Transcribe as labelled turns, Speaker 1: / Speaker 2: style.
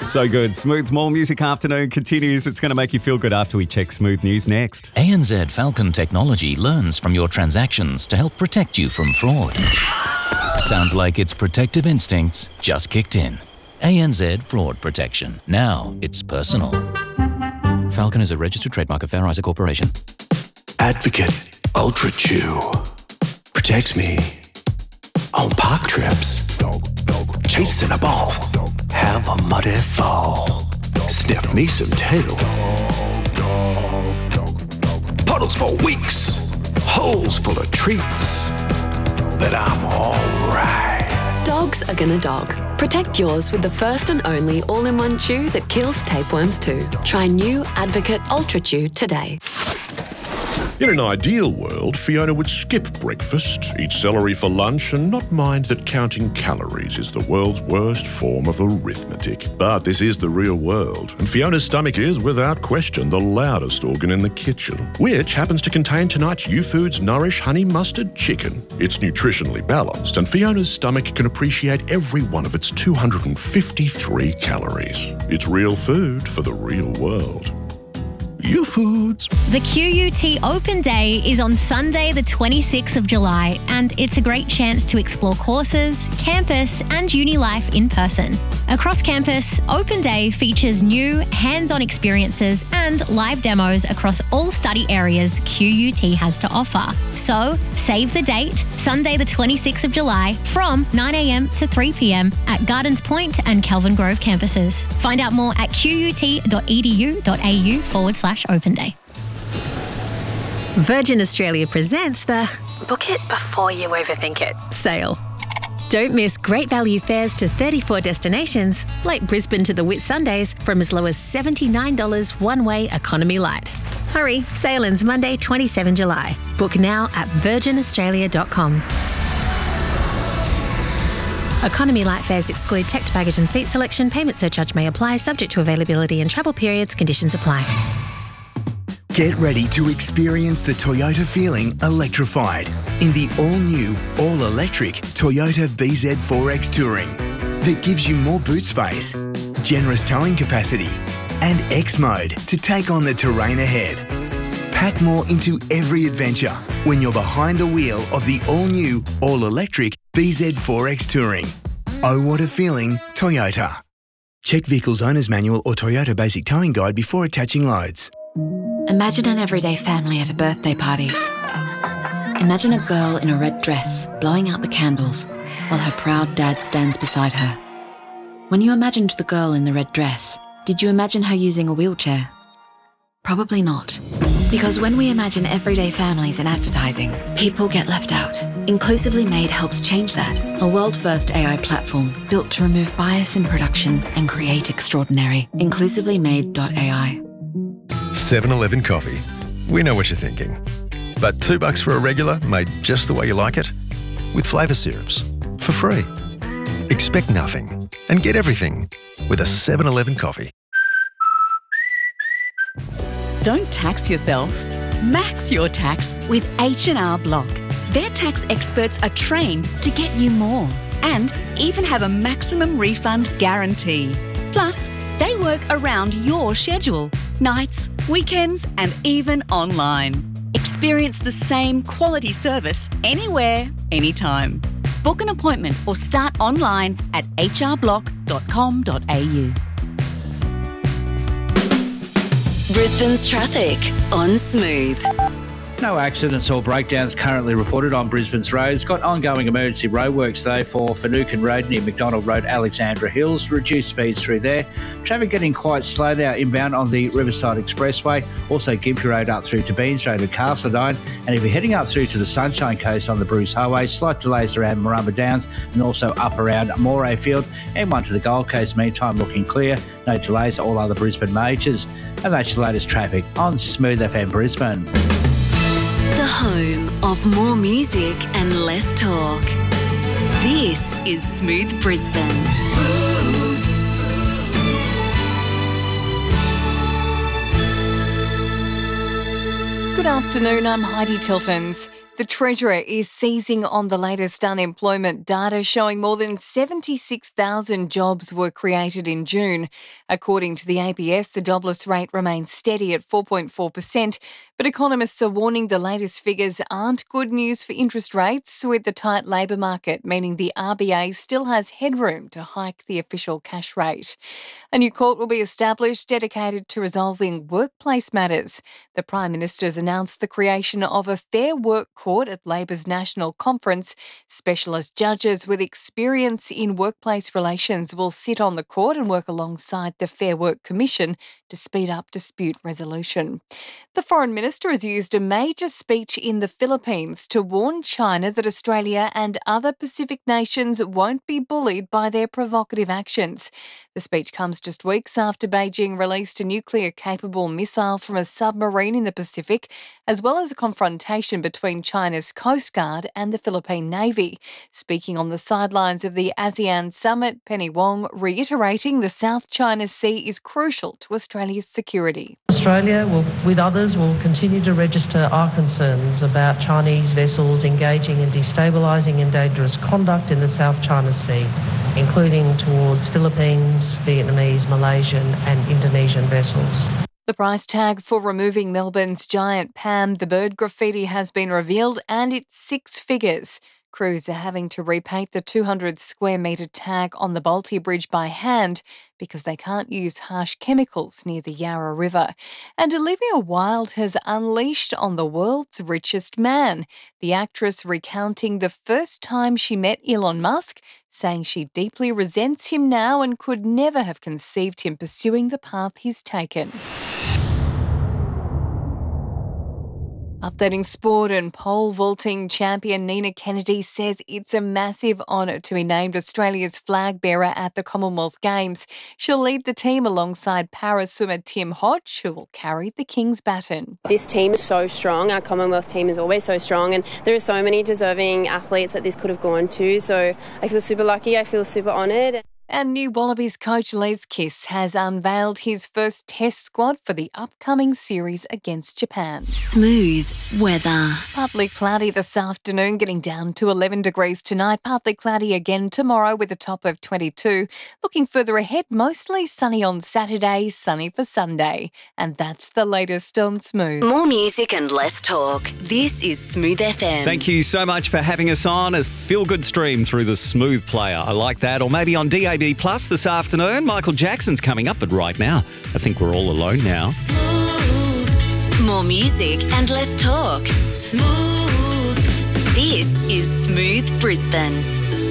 Speaker 1: So good. Smooth's More Music Afternoon continues. It's going to make you feel good after we check Smooth News next.
Speaker 2: ANZ Falcon technology learns from your transactions to help protect you from fraud. Sounds like its protective instincts just kicked in. ANZ Fraud Protection. Now it's personal. Falcon is a registered trademark of Fair Isaac Corporation.
Speaker 3: Advocate Ultra Chew protects me on park trips. Chasing a ball, have a muddy fall. Sniff me some tail. Puddles for weeks, holes full of treats. But I'm alright.
Speaker 4: Dogs are gonna dog. Protect yours with the first and only all-in-one chew that kills tapeworms too. Try new Advocate Ultra Chew today.
Speaker 5: In an ideal world, Fiona would skip breakfast, eat celery for lunch, and not mind that counting calories is the world's worst form of arithmetic. But this is the real world, and Fiona's stomach is, without question, the loudest organ in the kitchen, which happens to contain tonight's YouFoods Nourish Honey Mustard Chicken. It's nutritionally balanced, and Fiona's stomach can appreciate every one of its 253 calories. It's real food for the real world. YouFoods.
Speaker 6: The QUT Open Day is on Sunday the 26th of July, and it's a great chance to explore courses, campus and uni life in person. Across campus, Open Day features new hands-on experiences and live demos across all study areas QUT has to offer. So, save the date, Sunday the 26th of July from 9 a.m. to 3 p.m. at Gardens Point and Kelvin Grove campuses. Find out more at qut.edu.au/Open Day.
Speaker 7: Virgin Australia presents the Book It Before You Overthink It sale. Don't miss great value fares to 34 destinations, like Brisbane to the Whitsundays, from as low as $79 one-way economy light. Hurry, sale ends Monday, 27 July. Book now at virginaustralia.com. Economy light fares exclude checked baggage and seat selection. Payment surcharge may apply, subject to availability and travel periods. Conditions apply.
Speaker 8: Get ready to experience the Toyota feeling electrified in the all-new, all-electric Toyota BZ4X Touring that gives you more boot space, generous towing capacity and X-Mode to take on the terrain ahead. Pack more into every adventure when you're behind the wheel of the all-new, all-electric BZ4X Touring. Oh, what a feeling, Toyota. Check Vehicle's Owner's Manual or Toyota Basic Towing Guide before attaching loads.
Speaker 9: Imagine an everyday family at a birthday party. Imagine a girl in a red dress blowing out the candles while her proud dad stands beside her. When you imagined the girl in the red dress, did you imagine her using a wheelchair? Probably not. Because when we imagine everyday families in advertising, people get left out. Inclusively Made helps change that. A world-first AI platform built to remove bias in production and create extraordinary. Inclusively-made.ai.
Speaker 10: 7-Eleven coffee. We know what you're thinking. But $2 for a regular made just the way you like it? With flavour syrups. For free. Expect nothing and get everything with a 7-Eleven coffee.
Speaker 11: Don't tax yourself. Max your tax with H&R Block. Their tax experts are trained to get you more and even have a maximum refund guarantee. Plus, they work around your schedule, nights, weekends, and even online. Experience the same quality service anywhere, anytime. Book an appointment or start online at hrblock.com.au.
Speaker 12: Brisbane's traffic on Smooth.
Speaker 13: No accidents or breakdowns currently reported on Brisbane's roads. Got ongoing emergency roadworks though for Finucane Road near McDonald Road, Alexandra Hills. Reduced speeds through there. Traffic getting quite slow now inbound on the Riverside Expressway. Also Gympie Road up through to Beans Road and Castledine. And if you're heading up through to the Sunshine Coast on the Bruce Highway, slight delays around Marumba Downs and also up around Moray Field. And one to the Gold Coast, meantime looking clear. No delays at all other Brisbane majors. And that's your latest traffic on Smooth FM Brisbane.
Speaker 12: The home of more music and less talk. This is Smooth Brisbane.
Speaker 14: Good afternoon, I'm Heidi Tiltons. The Treasurer is seizing on the latest unemployment data showing more than 76,000 jobs were created in June. According to the ABS, the jobless rate remains steady at 4.4%, but economists are warning the latest figures aren't good news for interest rates, with the tight labour market meaning the RBA still has headroom to hike the official cash rate. A new court will be established dedicated to resolving workplace matters. The Prime Minister has announced the creation of a Fair Work Court at Labor's National Conference. Specialist judges with experience in workplace relations will sit on the court and work alongside the Fair Work Commission to speed up dispute resolution. The Foreign Minister has used a major speech in the Philippines to warn China that Australia and other Pacific nations won't be bullied by their provocative actions. The speech comes just weeks after Beijing released a nuclear-capable missile from a submarine in the Pacific, as well as a confrontation between China's Coast Guard and the Philippine Navy. Speaking on the sidelines of the ASEAN summit, Penny Wong reiterating the South China Sea is crucial to Australia's security.
Speaker 15: Australia, with others, will continue to register our concerns about Chinese vessels engaging in destabilising and dangerous conduct in the South China Sea, including towards Philippines, Vietnamese, Malaysian and Indonesian vessels.
Speaker 14: The price tag for removing Melbourne's giant Pam the Bird graffiti has been revealed, and it's 6 figures. Crews are having to repaint the 200 square metre tag on the Bolte Bridge by hand because they can't use harsh chemicals near the Yarra River. And Olivia Wilde has unleashed on the world's richest man. The actress recounting the first time she met Elon Musk, saying she deeply resents him now and could never have conceived him pursuing the path he's taken. Updating sport, and pole vaulting champion Nina Kennedy says it's a massive honour to be named Australia's flag bearer at the Commonwealth Games. She'll lead the team alongside para swimmer Tim Hodge, who will carry the King's baton.
Speaker 16: This team is so strong. Our Commonwealth team is always so strong, and there are so many deserving athletes that this could have gone to. So I feel super lucky. I feel super honoured.
Speaker 14: And new Wallabies coach Les Kiss has unveiled his first test squad for the upcoming series against Japan.
Speaker 12: Smooth weather.
Speaker 14: Partly cloudy this afternoon, getting down to 11 degrees tonight. Partly cloudy again tomorrow with a top of 22. Looking further ahead, mostly sunny on Saturday, sunny for Sunday. And that's the latest on Smooth.
Speaker 12: More music and less talk. This is Smooth FM.
Speaker 1: Thank you so much for having us on. A feel-good stream through the Smooth player. I like that. Or maybe on DAB Plus this afternoon. Michael Jackson's coming up, but right now, I think we're all alone now.
Speaker 12: Smooth. More music and less talk. Smooth. This is Smooth Brisbane.